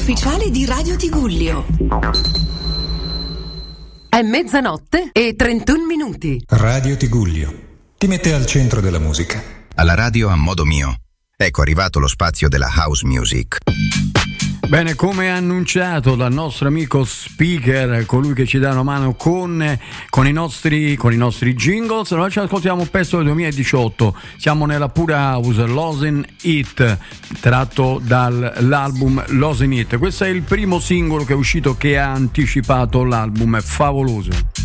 ufficiale di Radio Tigullio. È mezzanotte e 31 minuti. Radio Tigullio ti mette al centro della musica. Alla radio a modo mio. Ecco arrivato lo spazio della house music. Bene, come annunciato dal nostro amico speaker, colui che ci dà una mano con i nostri jingles, noi ci ascoltiamo un pezzo del 2018. Siamo nella pura house, Losin' It, tratto dall'album Losin' It. Questo è il primo singolo che è uscito, che ha anticipato l'album, è favoloso.